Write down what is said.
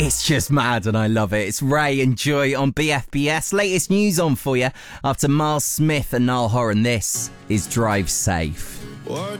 It's just mad and I love it. It's Ray and Joy on BFBS. Latest news on for you after Miles Smith and Niall Horan. This is Drive Safe. What